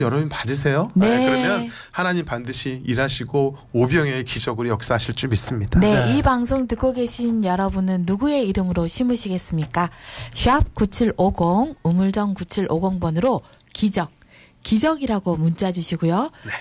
여러분 받으세요. 네. 그러면 하나님 반드시 일하시고 오병이어의 기적으로 역사하실 줄 믿습니다. 네, 이 방송 듣고 계신 여러분은 누구의 이름으로 심으시겠습니까? 샵 9750 우물정 9750번으로 기적이라고 문자 주시고요. 네.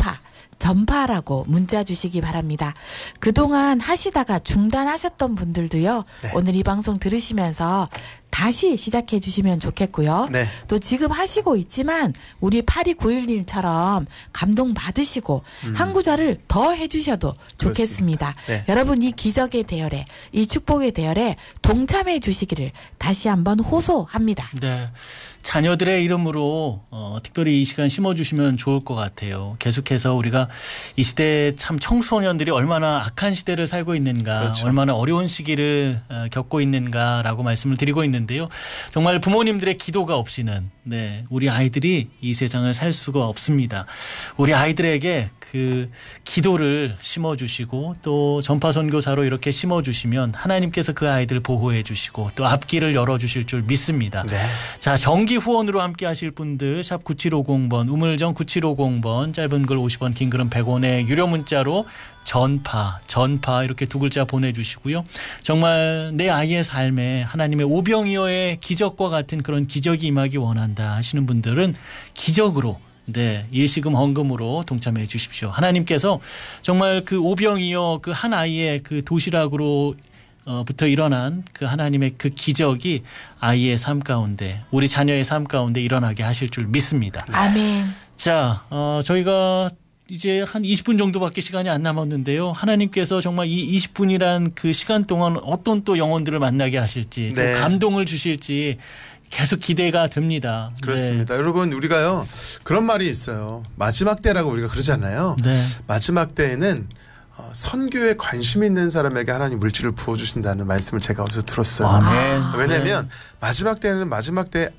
전파라고 문자 주시기 바랍니다. 그동안 하시다가 중단하셨던 분들도요. 네. 오늘 이 방송 들으시면서 다시 시작해 주시면 좋겠고요. 네. 또 지금 하시고 있지만 우리 8291님처럼 감동 받으시고 한 구절을 더 해주셔도 좋겠습니다. 네. 여러분 이 기적의 대열에 이 축복의 대열에 동참해 주시기를 다시 한번 호소합니다. 네. 자녀들의 이름으로 특별히 이 시간 심어주시면 좋을 것 같아요. 계속해서 우리가 이 시대에 참 청소년들이 얼마나 악한 시대를 살고 있는가, 그렇죠. 얼마나 어려운 시기를 겪고 있는가라고 말씀을 드리고 있는데요. 정말 부모님들의 기도가 없이는 우리 아이들이 이 세상을 살 수가 없습니다. 우리 아이들에게 그 기도를 심어주시고 또 전파선교사로 이렇게 심어주시면 하나님께서 그 아이들 보호해 주시고 또 앞길을 열어주실 줄 믿습니다. 네. 자, 정기 후원으로 함께 하실 분들 샵 9750번 우물정 9750번 짧은 글 50원 긴 글은 100원의 유료 문자로 전파 이렇게 두 글자 보내주시고요. 정말 내 아이의 삶에 하나님의 오병이어의 기적과 같은 그런 기적이 임하기 원한다 하시는 분들은 기적으로 일시금 헌금으로 동참해 주십시오. 하나님께서 정말 그 오병이어 그 한 아이의 그 도시락으로 부터 일어난 그 하나님의 그 기적이 아이의 삶 가운데 우리 자녀의 삶 가운데 일어나게 하실 줄 믿습니다. 아멘. 자, 저희가 이제 한 20분 정도밖에 시간이 안 남았는데요. 하나님께서 정말 이 20분이란 그 시간 동안 어떤 또 영혼들을 만나게 하실지 또 감동을 주실지 계속 기대가 됩니다. 그렇습니다. 여러분 우리가요 그런 말이 있어요. 마지막 때라고 우리가 그러잖아요. 마지막 때에는 선교에 관심 있는 사람에게 하나님 물질을 부어주신다는 말씀을 제가 어디서 들었어요. 아멘. 왜냐하면 마지막 때는 마지막 때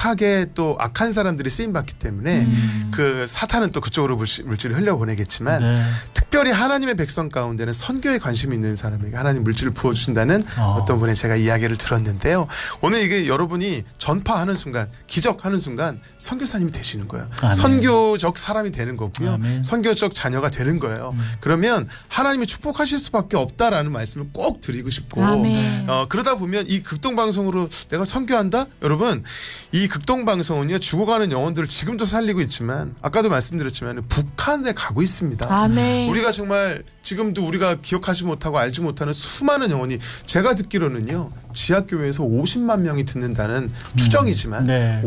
악한 사람들이 쓰임받기 때문에 그 사탄은 또 그쪽으로 물질을 흘려보내겠지만 특별히 하나님의 백성 가운데는 선교에 관심이 있는 사람에게 하나님 물질을 부어주신다는 어떤 분의 제가 이야기를 들었는데요. 오늘 이게 여러분이 전파하는 순간 기적하는 순간 선교사님이 되시는 거예요. 아멘. 선교적 사람이 되는 거고요. 아멘. 선교적 자녀가 되는 거예요. 그러면 하나님이 축복하실 수밖에 없다라는 말씀을 꼭 드리고 싶고 그러다 보면 이 극동방송으로 내가 선교한다? 여러분 이 극동방송은요 죽어가는 영혼들을 지금도 살리고 있지만 아까도 말씀드렸지만 북한에 가고 있습니다. 아멘. 우리가 정말 지금도 우리가 기억하지 못하고 알지 못하는 수많은 영혼이 제가 듣기로는요 지하교회에서 50만 명이 듣는다는 추정이지만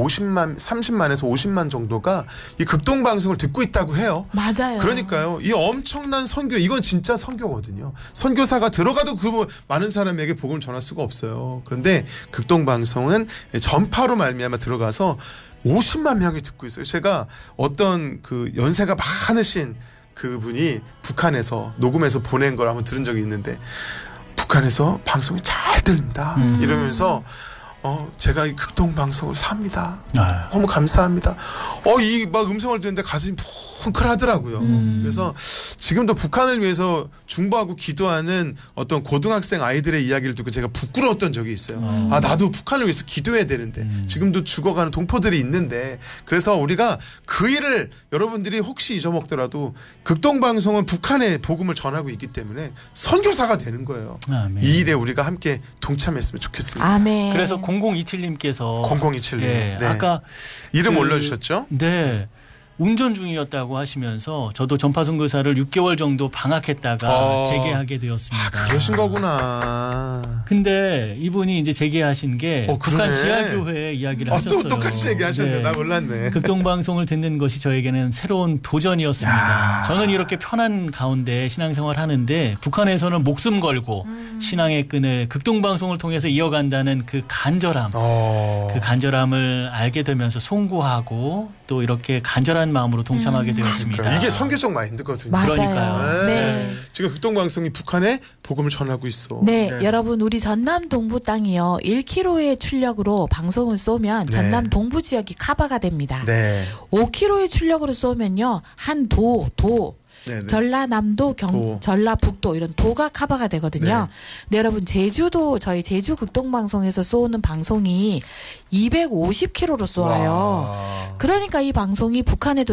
30만에서 50만 정도가 이 극동방송을 듣고 있다고 해요. 맞아요. 그러니까요 이 엄청난 선교 이건 진짜 선교거든요. 선교사가 들어가도 그 많은 사람에게 복음을 전할 수가 없어요. 그런데 극동방송은 전파로 말미암아 들어가서 50만 명이 듣고 있어요. 제가 어떤 그 연세가 많으신 그분이 북한에서 녹음해서 보낸 걸 한번 들은 적이 있는데 북한에서 방송이 잘 들립니다. 이러면서 제가 이 극동방송을 삽니다. 너무 감사합니다. 이 막 음성을 듣는데 가슴이 뭉클하더라고요. 그래서 지금도 북한을 위해서 중보하고 기도하는 어떤 고등학생 아이들의 이야기를 듣고 제가 부끄러웠던 적이 있어요. 나도 북한을 위해서 기도해야 되는데 지금도 죽어가는 동포들이 있는데 그래서 우리가 그 일을 여러분들이 혹시 잊어먹더라도 극동방송은 북한에 복음을 전하고 있기 때문에 선교사가 되는 거예요. 아멘. 이 일에 우리가 함께 동참했으면 좋겠습니다. 아멘. 그래서 0027님께서 0027님 아까 이름 올려주셨죠? 네. 운전 중이었다고 하시면서 저도 전파선교사를 6개월 정도 방학했다가 재개하게 되었습니다. 그러신 거구나. 근데 이분이 이제 재개하신 게 북한 지하교회 이야기를 하셨어요. 또 똑같이 얘기하셨네. 나 몰랐네. 극동방송을 듣는 것이 저에게는 새로운 도전이었습니다. 저는 이렇게 편한 가운데 신앙생활 하는데 북한에서는 목숨 걸고 신앙의 끈을 극동방송을 통해서 이어간다는 그 간절함, 그 간절함을 알게 되면서 송구하고 또 이렇게 간절한 마음으로 동참하게 되었습니다. 이게 선교적 마인드거든요. 맞아요. 그러니까요. 네. 지금 극동방송이 북한에 복음을 전하고 있어. 네, 여러분 우리 전남 동부 땅이요 1km의 출력으로 방송을 쏘면 전남 동부 지역이 커버가 됩니다. 5km의 출력으로 쏘면요 한 도 네네. 전라남도, 도. 전라북도 이런 도가 커버가 되거든요. 근데 여러분 제주도 저희 제주 극동방송에서 쏘는 방송이 250km로 쏘아요. 와. 그러니까 이 방송이 북한에도